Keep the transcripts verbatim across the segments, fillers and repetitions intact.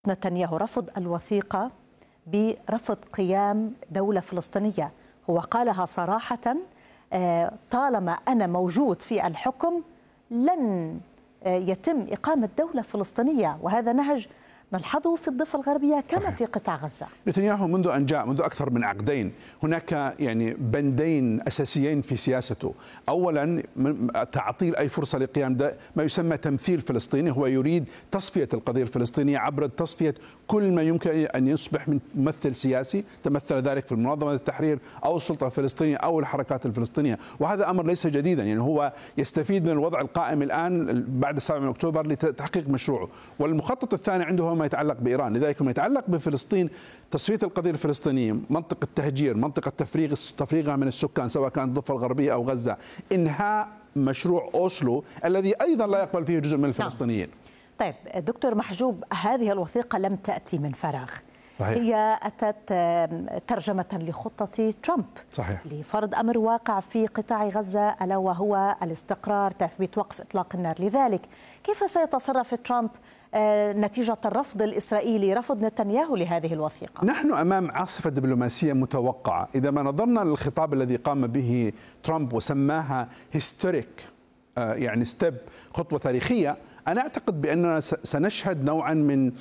نتنياهو رفض الوثيقة برفض قيام دولة فلسطينية. هو قالها صراحة: طالما أنا موجود في الحكم لن يتم إقامة دولة فلسطينية، وهذا نهج نلحظه في الضفة الغربية كما في قطاع غزة. نتنياهو منذ أن جاء منذ أكثر من عقدين هناك يعني بندين أساسيين في سياسته. أولا تعطيل أي فرصة لقيام ما يسمى تمثيل فلسطيني، هو يريد تصفية القضية الفلسطينية عبر تصفية كل ما يمكن أن يصبح من ممثل سياسي، تمثل ذلك في المنظمة التحرير أو السلطة الفلسطينية أو الحركات الفلسطينية، وهذا أمر ليس جديدا. يعني هو يستفيد من الوضع القائم الآن بعد السابع من أكتوبر لتحقيق مشروعه. والمخطط الثاني عنده هو ما يتعلق بإيران. لذلك ما يتعلق بفلسطين تصفية القضية الفلسطينية، منطقة تهجير، منطقة تفريغ تفريغها من السكان سواء كانت الضفة الغربية أو غزة، إنهاء مشروع أوسلو الذي أيضا لا يقبل فيه جزء من الفلسطينيين. طيب دكتور محجوب، هذه الوثيقة لم تأتي من فراغ. صحيح. هي أتت ترجمة لخطة ترامب. صحيح. لفرض أمر واقع في قطاع غزة ألا وهو الاستقرار، تثبيت وقف إطلاق النار. لذلك كيف سيتصرف ترامب نتيجة الرفض الإسرائيلي، رفض نتنياهو لهذه الوثيقة؟ نحن أمام عاصفة دبلوماسية متوقعة. إذا ما نظرنا للخطاب الذي قام به ترامب وسماها هيستوريك، يعني ستيب، خطوة تاريخية، أنا أعتقد بأننا سنشهد نوعا من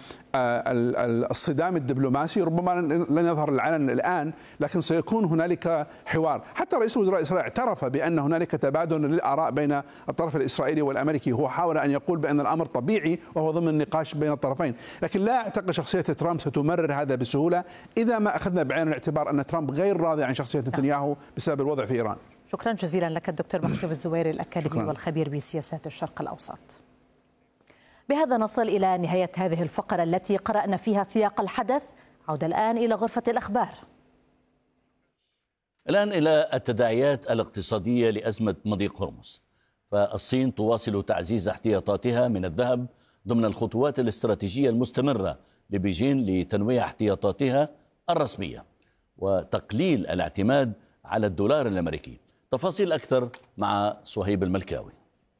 الصدام الدبلوماسي، ربما لن يظهر العلن الآن، لكن سيكون هنالك حوار. حتى رئيس وزراء إسرائيل اعترف بأن هنالك تبادل للآراء بين الطرف الإسرائيلي والأمريكي. هو حاول أن يقول بأن الأمر طبيعي وهو ضمن النقاش بين الطرفين، لكن لا أعتقد شخصية ترامب ستمرر هذا بسهولة إذا ما أخذنا بعين الاعتبار أن ترامب غير راضي عن شخصية نتنياهو بسبب الوضع في إيران. شكرا جزيلا لك الدكتور محجوب الزويري، الأكاديمي والخبير بسياسات الشرق الأوسط. بهذا نصل إلى نهاية هذه الفقرة التي قرأنا فيها سياق الحدث. عودة الآن إلى غرفة الأخبار. الآن إلى التداعيات الاقتصادية لأزمة مضيق هرمز. فالصين تواصل تعزيز احتياطاتها من الذهب ضمن الخطوات الاستراتيجية المستمرة لبيجين لتنويع احتياطاتها الرسمية وتقليل الاعتماد على الدولار الأمريكي. تفاصيل أكثر مع صهيب الملكاوي.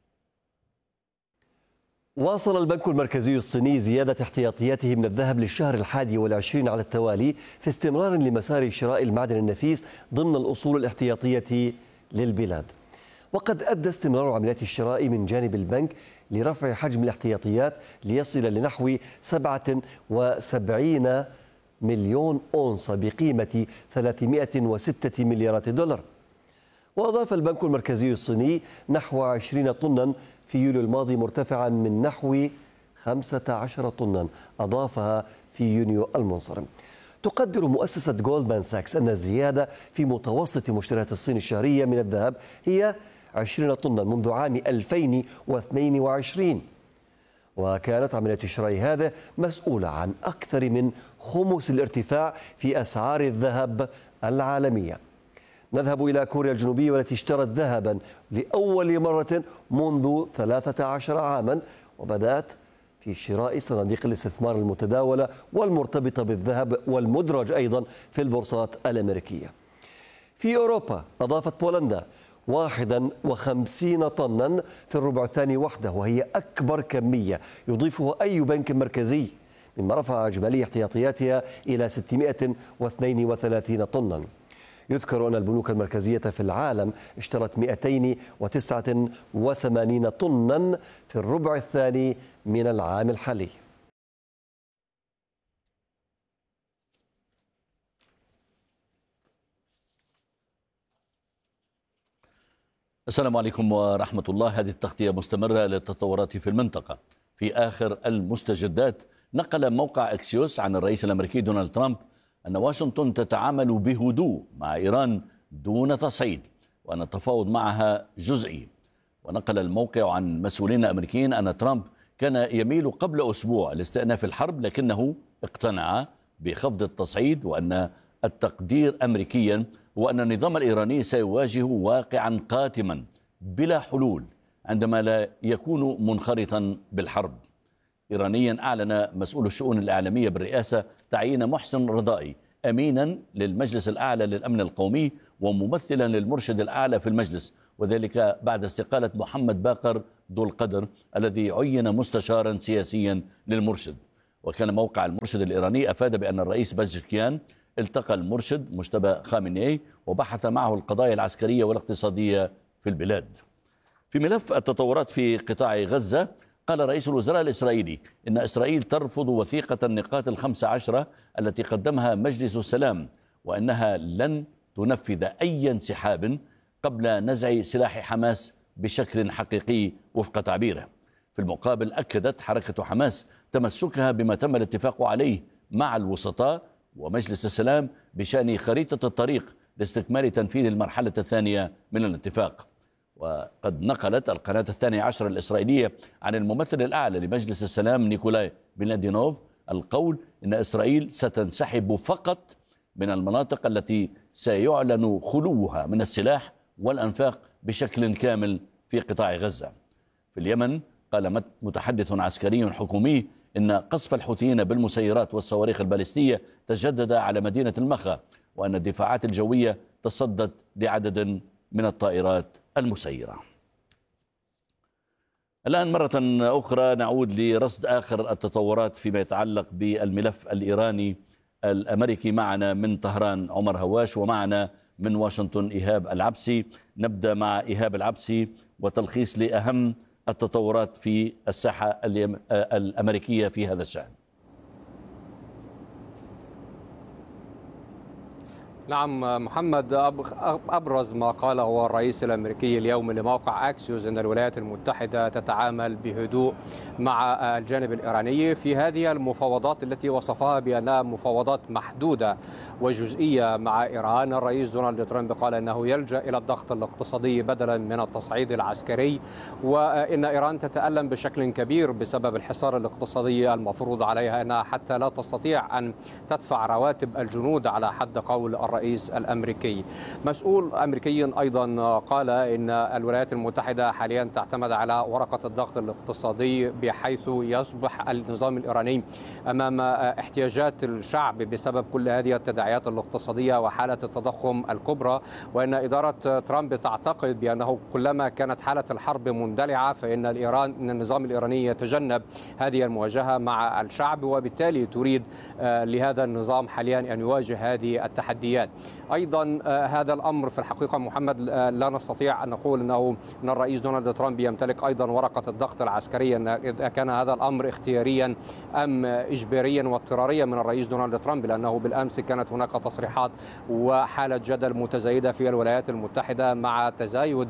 واصل البنك المركزي الصيني زيادة احتياطياته من الذهب للشهر الحادي والعشرين على التوالي في استمرار لمسار شراء المعدن النفيس ضمن الأصول الاحتياطية للبلاد. وقد أدى استمرار عمليات الشراء من جانب البنك لرفع حجم الاحتياطيات ليصل لنحو سبعة وسبعين مليون أونصة بقيمة ثلاثمائة وستة مليارات دولار. وأضاف البنك المركزي الصيني نحو عشرين طنا في يوليو الماضي، مرتفعا من نحو خمسة عشر طنا أضافها في يونيو المنصرم. تقدر مؤسسة جولدمان ساكس أن الزيادة في متوسط مشتريات الصين الشهرية من الذهب هي عشرين طنا منذ عام ألفين واثنين وعشرين، وكانت عملية الشراء هذا مسؤولة عن أكثر من خمس الارتفاع في أسعار الذهب العالمية. نذهب إلى كوريا الجنوبية والتي اشترت ذهبا لأول مرة منذ ثلاثة عشر عاما، وبدأت في شراء صناديق الاستثمار المتداولة والمرتبطة بالذهب والمدرج أيضا في البورصات الأمريكية. في أوروبا أضافت بولندا واحد وخمسين طنا في الربع الثاني وحده، وهي أكبر كمية يضيفها أي بنك مركزي، مما رفع إجمالي احتياطياتها إلى ستمائة واثنين وثلاثين طنا. يذكر أن البنوك المركزية في العالم اشترت مائتين وتسعة وثمانين طنا في الربع الثاني من العام الحالي. السلام عليكم ورحمة الله. هذه التغطية مستمرة للتطورات في المنطقة. في آخر المستجدات، نقل موقع أكسيوس عن الرئيس الأمريكي دونالد ترامب أن واشنطن تتعامل بهدوء مع إيران دون تصعيد، وأن التفاوض معها جزئي. ونقل الموقع عن مسؤولين أمريكيين أن ترامب كان يميل قبل أسبوع لاستئناف الحرب، لكنه اقتنع بخفض التصعيد، وأن التقدير أمريكيا هو أن النظام الإيراني سيواجه واقعا قاتما بلا حلول عندما لا يكون منخرطا بالحرب. إيرانيا أعلن مسؤول الشؤون الإعلامية بالرئاسة تعيين محسن رضائي أمينا للمجلس الأعلى للأمن القومي وممثلا للمرشد الأعلى في المجلس، وذلك بعد استقالة محمد باقر ذو القدر الذي عين مستشارا سياسيا للمرشد. وكان موقع المرشد الإيراني أفاد بأن الرئيس بزشكيان التقى المرشد مجتبى خامنئي وبحث معه القضايا العسكرية والاقتصادية في البلاد. في ملف التطورات في قطاع غزة، قال رئيس الوزراء الإسرائيلي إن إسرائيل ترفض وثيقة النقاط الخمس عشرة التي قدمها مجلس السلام، وأنها لن تنفذ أي انسحاب قبل نزع سلاح حماس بشكل حقيقي وفق تعبيره. في المقابل أكدت حركة حماس تمسكها بما تم الاتفاق عليه مع الوسطاء ومجلس السلام بشأن خريطة الطريق لاستكمال تنفيذ المرحلة الثانية من الاتفاق. وقد نقلت القناة الثانية عشر الإسرائيلية عن الممثل الأعلى لمجلس السلام نيكولاي بيلادينوف القول إن إسرائيل ستنسحب فقط من المناطق التي سيعلن خلوها من السلاح والأنفاق بشكل كامل في قطاع غزة. في اليمن قال متحدث عسكري حكومي إن قصف الحوثيين بالمسيرات والصواريخ البالستية تجدد على مدينة المخا، وأن الدفاعات الجوية تصدت لعدد من الطائرات المسيرة. الآن مرة أخرى نعود لرصد آخر التطورات فيما يتعلق بالملف الإيراني الأمريكي. معنا من طهران عمر هواش، ومعنا من واشنطن إيهاب العبسي. نبدأ مع إيهاب العبسي وتلخيص لأهم التطورات في الساحة الأمريكية في هذا الشأن. نعم محمد، أبرز ما قاله هو الرئيس الأمريكي اليوم لموقع أكسيوس أن الولايات المتحدة تتعامل بهدوء مع الجانب الإيراني في هذه المفاوضات التي وصفها بأنها مفاوضات محدودة وجزئية مع إيران. الرئيس دونالد ترامب قال أنه يلجأ إلى الضغط الاقتصادي بدلا من التصعيد العسكري، وإن إيران تتألم بشكل كبير بسبب الحصار الاقتصادي المفروض عليها، أنها حتى لا تستطيع أن تدفع رواتب الجنود على حد قول الرئيس الأمريكي. مسؤول أمريكي أيضا قال إن الولايات المتحدة حاليا تعتمد على ورقة الضغط الاقتصادي بحيث يصبح النظام الإيراني أمام احتياجات الشعب بسبب كل هذه التداعيات الاقتصادية وحالة التضخم الكبرى، وأن إدارة ترامب تعتقد بأنه كلما كانت حالة الحرب مندلعة فإن الإيران إن النظام الإيراني يتجنب هذه المواجهة مع الشعب، وبالتالي تريد لهذا النظام حاليا أن يواجه هذه التحديات. أيضا هذا الأمر في الحقيقة محمد لا نستطيع أن نقول أنه أن الرئيس دونالد ترامب يمتلك أيضا ورقة الضغط العسكرية، أن إذا كان هذا الأمر اختياريا أم إجباريا واضطراريا من الرئيس دونالد ترامب، لأنه بالأمس كانت هناك تصريحات وحالة جدل متزايدة في الولايات المتحدة مع تزايد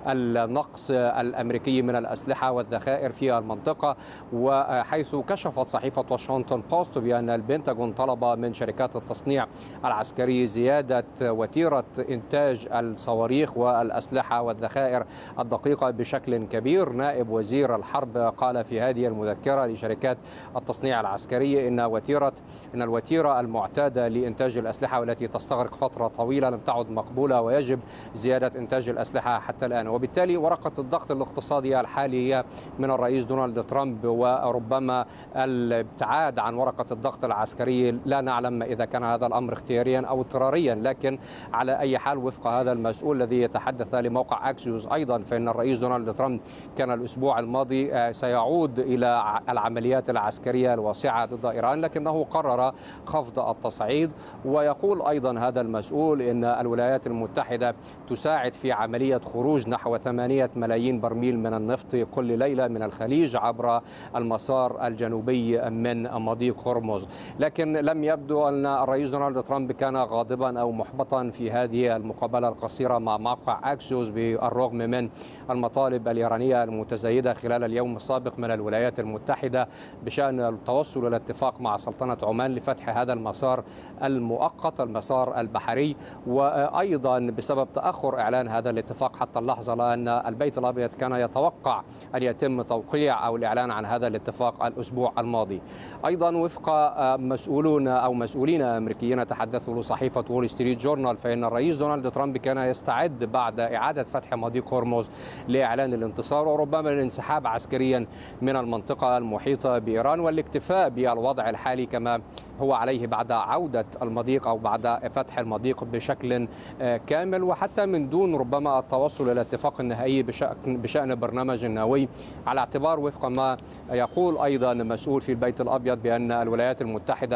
النقص الأمريكي من الأسلحة والذخائر في المنطقة، وحيث كشفت صحيفة واشنطن بوست بأن البنتاغون طلب من شركات التصنيع العسكري زيادة وتيرة إنتاج الصواريخ والأسلحة والذخائر الدقيقة بشكل كبير. نائب وزير الحرب قال في هذه المذكرة لشركات التصنيع العسكري إن وتيرة إن الوتيرة المعتادة لإنتاج الأسلحة والتي تستغرق فترة طويلة لم تعد مقبولة، ويجب زيادة إنتاج الأسلحة حتى الآن. وبالتالي ورقة الضغط الاقتصادي الحالية من الرئيس دونالد ترامب وربما الابتعاد عن ورقة الضغط العسكري، لا نعلم إذا كان هذا الأمر اختياريا أو اضطراريا، لكن على أي حال وفق هذا المسؤول الذي يتحدث لموقع أكسيوس أيضا فإن الرئيس دونالد ترامب كان الأسبوع الماضي سيعود إلى العمليات العسكرية الواسعة ضد إيران، لكنه قرر خفض التصعيد. ويقول أيضا هذا المسؤول إن الولايات المتحدة تساعد في عملية خروج نحو ثمانية ملايين برميل من النفط كل ليلة من الخليج عبر المسار الجنوبي من مضيق هرمز. لكن لم يبدو أن الرئيس دونالد ترامب كان غاضبا أو محبطا في هذه المقابلة القصيرة مع موقع أكسيوس بالرغم من المطالب الإيرانية المتزايدة خلال اليوم السابق من الولايات المتحدة بشأن التوصل إلى اتفاق مع سلطنة عمان لفتح هذا المسار المؤقت المسار البحري، وأيضا بسبب تأخر إعلان هذا الاتفاق حتى اللحظة، لأن البيت الأبيض كان يتوقع أن يتم توقيع أو الإعلان عن هذا الاتفاق الأسبوع الماضي. أيضا وفق مسؤولون أو مسؤولين أمريكيين تحدثوا لصحيفة وول ستريت جورنال فإن الرئيس دونالد ترامب كان يستعد بعد إعادة فتح مضيق هرمز لإعلان الانتصار وربما الانسحاب عسكريا من المنطقة المحيطة بإيران والاكتفاء بالوضع الحالي كما هو عليه بعد عودة المضيق أو بعد فتح المضيق بشكل كامل، وحتى من دون ربما التوصل إلى اتفاق نهائي بشأن برنامج نووي، على اعتبار وفق ما يقول أيضا مسؤول في البيت الأبيض بأن الولايات المتحدة